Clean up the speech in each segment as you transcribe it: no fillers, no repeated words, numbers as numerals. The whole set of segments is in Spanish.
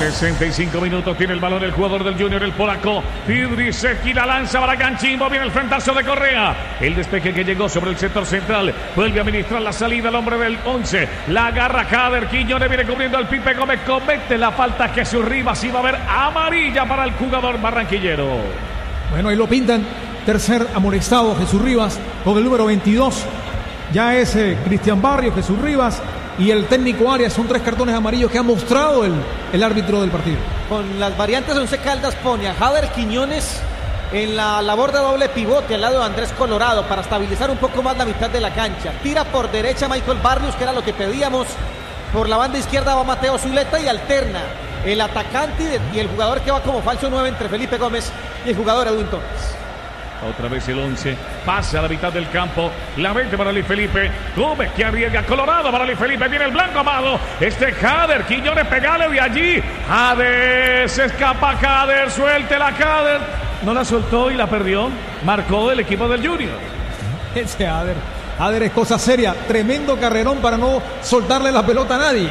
65 minutos tiene el balón el jugador del Junior, el polaco. Piedrisecki la lanza para Canchimbo. Viene el frentazo de Correa. El despeje que llegó sobre el sector central. Vuelve a administrar la salida al hombre del 11. La agarra Jader. Quiñones viene cubriendo al Pipe Gómez. Comete la falta Jesús Rivas. Y va a haber amarilla para el jugador barranquillero. Bueno, ahí lo pintan. Tercer amonestado Jesús Rivas con el número 22. Ya es Cristian Barrio, Jesús Rivas y el técnico Arias. Son 3 cartones amarillos que ha mostrado el árbitro del partido. Con las variantes, Once Caldas pone a Jader Quiñones en la labor de doble pivote al lado de Andrés Colorado para estabilizar un poco más la mitad de la cancha. Tira por derecha Michael Barrios, que era lo que pedíamos. Por la banda izquierda va Mateo Zuleta y alterna el atacante y el jugador que va como falso 9 entre Felipe Gómez y el jugador Edwin Torres. Otra vez el 11, pasa a la mitad del campo, la mete para Luis Felipe, Gómez que arriesga, Colorado para Luis Felipe, viene el blanco amado, Jader, Quiñones pegale de allí, Jader, se escapa Jader, suéltela Jader, no la soltó y la perdió, marcó el equipo del Junior. Ese Jader es cosa seria, tremendo carrerón para no soltarle la pelota a nadie.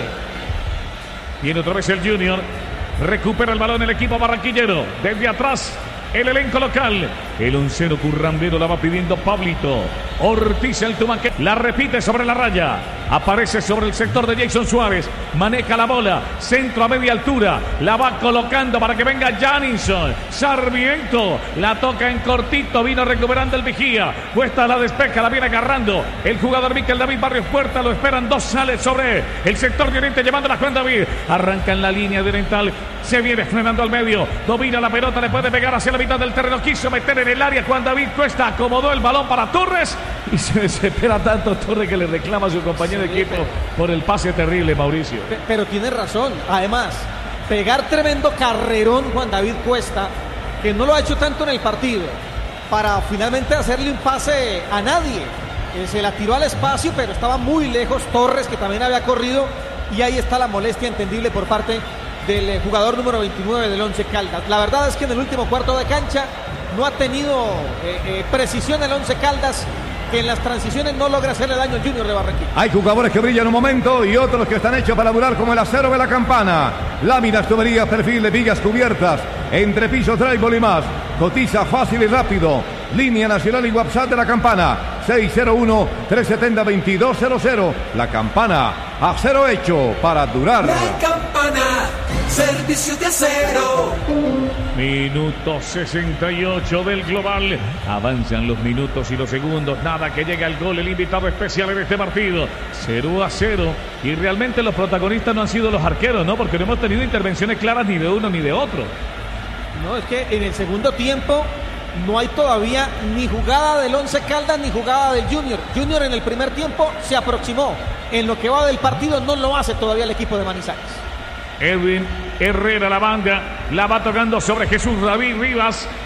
Viene otra vez el Junior, recupera el balón el equipo barranquillero, desde atrás. El elenco local, el onceno currambero la va pidiendo Pablito Ortiz, el Tumanque, la repite sobre la raya, aparece sobre el sector de Jason Suárez, maneja la bola, centro a media altura, la va colocando para que venga Janinson, Sarmiento, la toca en cortito, vino recuperando el vigía, Cuesta la despeja, la viene agarrando, el jugador Miquel David Barrios Puerta, lo esperan 2, sale sobre el sector de Oriente, llevando la Juan David, arranca en la línea de oriental, se viene frenando al medio, domina la pelota, le puede pegar hacia la mitad del terreno, quiso meter en el área Juan David Cuesta, acomodó el balón para Torres y se desespera tanto Torres que le reclama a su compañero de equipo por el pase terrible, Mauricio. Pero tiene razón, además, pegar tremendo carrerón Juan David Cuesta, que no lo ha hecho tanto en el partido, para finalmente hacerle un pase a nadie. Se la tiró al espacio, pero estaba muy lejos Torres, que también había corrido, y ahí está la molestia entendible por parte del jugador número 29 del Once Caldas. La verdad es que en el último cuarto de cancha no ha tenido precisión el Once Caldas, que en las transiciones no logra hacerle daño al Junior de Barranquilla. Hay jugadores que brillan un momento y otros que están hechos para durar, como el acero de la Campana. Láminas, tuberías, perfil de vigas cubiertas, entrepisos, drywall y más. Cotiza fácil y rápido. Línea nacional y WhatsApp de la Campana, 601-370-2200. La Campana, acero hecho para durar. La Campana, servicio de acero. Minuto 68 del global. Avanzan los minutos y los segundos. Nada que llega el gol, el invitado especial en este partido. 0-0. Y realmente los protagonistas no han sido los arqueros, ¿no? Porque no hemos tenido intervenciones claras ni de uno ni de otro. No, es que en el segundo tiempo no hay todavía ni jugada del Once Caldas ni jugada del Junior. Junior en el primer tiempo se aproximó. En lo que va del partido no lo hace todavía el equipo de Manizales. Edwin Herrera, la banda, la va tocando sobre Jesús David Rivas.